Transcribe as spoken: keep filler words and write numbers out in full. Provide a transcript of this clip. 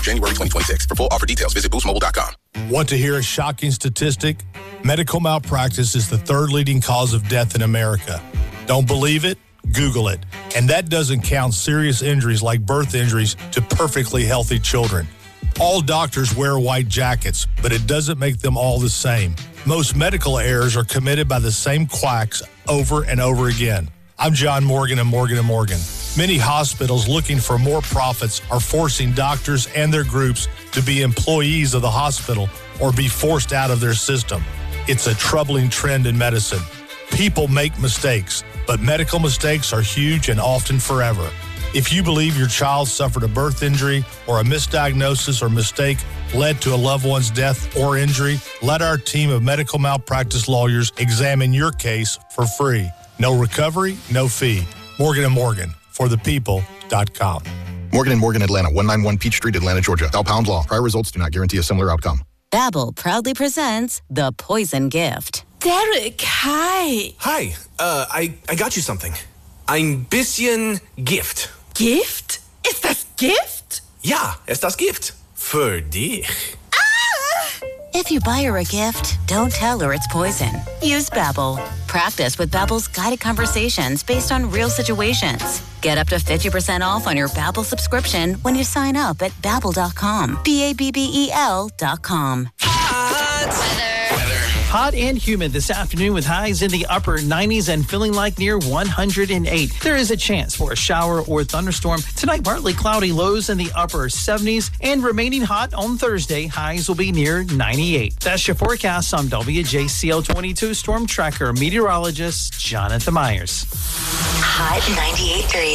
January twenty twenty-six. For full offer details, visit boost mobile dot com. Want to hear a shocking statistic? Medical malpractice is the third leading cause of death in America. Don't believe it? Google it. And that doesn't count serious injuries like birth injuries to perfectly healthy children. All doctors wear white jackets, but it doesn't make them all the same. Most medical errors are committed by the same quacks over and over again. I'm John Morgan of Morgan and Morgan. Many hospitals looking for more profits are forcing doctors and their groups to be employees of the hospital or be forced out of their system. It's a troubling trend in medicine. People make mistakes, but medical mistakes are huge and often forever. If you believe your child suffered a birth injury or a misdiagnosis or mistake led to a loved one's death or injury, let our team of medical malpractice lawyers examine your case for free. No recovery, no fee. Morgan and Morgan, for the people dot com. Morgan and Morgan, Atlanta, one ninety-one Peachtree, Atlanta, Georgia. Thou pound law. Prior results do not guarantee a similar outcome. Babbel proudly presents The Poison Gift. Derek, hi. Hi, uh, I, I got you something. Ein bisschen Gift. Gift? Ist das Gift? Ja, es ist das Gift. Für dich. Ah! If you buy her a gift, don't tell her it's poison. Use Babbel. Practice with Babbel's guided conversations based on real situations. Get up to fifty percent off on your Babbel subscription when you sign up at babbel dot com. B A B B E L dot com. Hot weather. Hot and humid this afternoon with highs in the upper nineties and feeling like near one hundred eight. There is a chance for a shower or thunderstorm. Tonight, partly cloudy, lows in the upper seventies, and remaining hot on Thursday. Highs will be near ninety-eight. That's your forecast. I'm W J C L twenty-two Storm Tracker meteorologist Jonathan Myers. Hot ninety-eight point three.